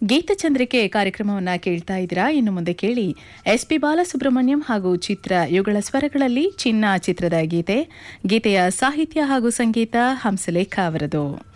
ಗೀತಚಂದ್ರಿಕೆ ಕಾರ್ಯಕ್ರಮವನ್ನು ಕೇಳ್ತಾ ಇದ್ದೀರಾ. ಇನ್ನು ಮುಂದೆ ಕೇಳಿ ಎಸ್ಪಿ ಬಾಲಸುಬ್ರಹ್ಮಣ್ಯಂ ಹಾಗೂ ಚಿತ್ರ ಇವುಗಳ ಸ್ವರಗಳಲ್ಲಿ ಚಿನ್ನ ಚಿತ್ರದ ಗೀತೆಯ ಸಾಹಿತ್ಯ ಹಾಗೂ ಸಂಗೀತ ಹಂಸಲೇಖ ಅವರದು.